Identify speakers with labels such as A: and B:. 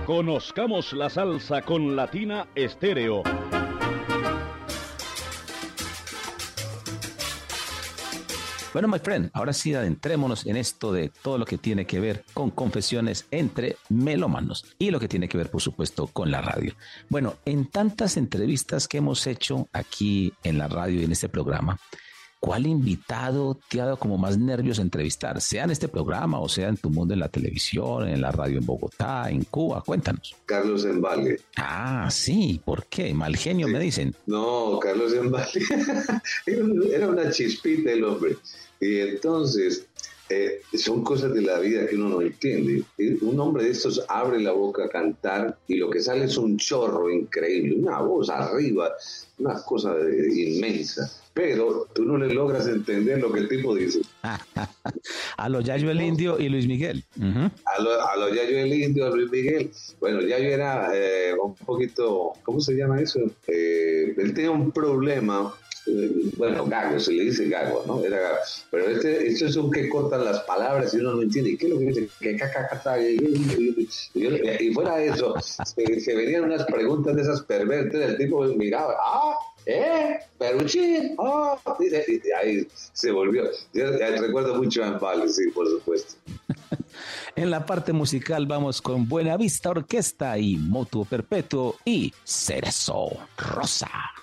A: Conozcamos la salsa con Latina Estéreo.
B: Bueno, my friend, ahora sí adentrémonos en esto de todo lo que tiene que ver con confesiones entre melómanos y lo que tiene que ver, por supuesto, con la radio. Bueno, en tantas entrevistas que hemos hecho aquí en la radio y en este programa, ¿cuál invitado te ha dado como más nervios a entrevistar? Sea en este programa o sea en tu mundo en la televisión, en la radio en Bogotá, en Cuba. Cuéntanos.
C: Carlos Embale.
B: Ah, sí. ¿Por qué? Mal genio, sí. Me dicen.
C: No, Carlos Embale. Era una chispita el hombre. Y entonces, son cosas de la vida que uno no entiende. Un hombre de estos abre la boca a cantar y lo que sale es un chorro increíble, una voz arriba, una cosa inmensa. Pero tú no le logras entender lo que el tipo dice.
B: A lo Yayo el Indio y Luis Miguel. Uh-huh.
C: A lo Yayo el Indio, a Luis Miguel. Bueno, Yayo era un poquito, ¿cómo se llama eso? Él tenía un problema. Bueno, gago, se le dice gago, ¿no? Era gago. Pero esto es un que cortan las palabras y uno no entiende. ¿Qué es lo que dice? Y fuera de eso, se venían unas preguntas de esas pervertidas. El tipo miraba, Peruchín, y ahí se volvió. Yo recuerdo mucho a Embale, sí, por supuesto.
B: En la parte musical vamos con Buena Vista Orquesta y Motu Perpetuo y Cerezo Rosa.